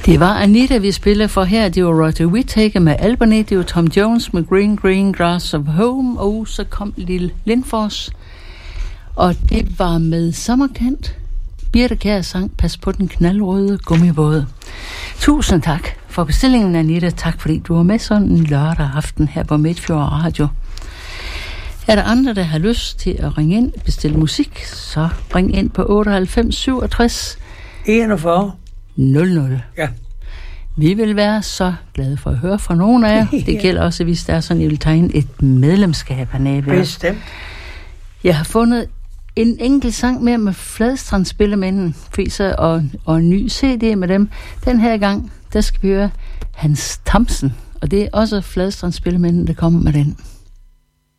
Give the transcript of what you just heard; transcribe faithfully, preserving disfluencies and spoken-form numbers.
Det var Anita, vi spillede for her. Det var Roger Whittaker med Albany, det var Tom Jones med Green Green Grass of Home, og så kom Lille Lindfors. Og det var med Sommerkant. Birte Kjær sang Pas på den knaldrøde gummibåd. Tusind tak for bestillingen, Anita. Tak fordi du var med sådan en lørdag aften her på Midtfjord Radio. Er der andre, der har lyst til at ringe ind, bestille musik, så ring ind på otteoghalvfems syvogtres enogfyrre nul nul. Ja. Vi vil være så glade for at høre fra nogen af jer. Det gælder også, hvis der er sådan, I vil tegne et medlemskab hernede. Bestemt. Jeg har fundet en enkelt sang mere med Fladstrandspillemænden, Fiser og, og en ny C D med dem. Den her gang, der skal vi høre Hans Thamsen, og det er også Fladstrandspillemænden, der kommer med den.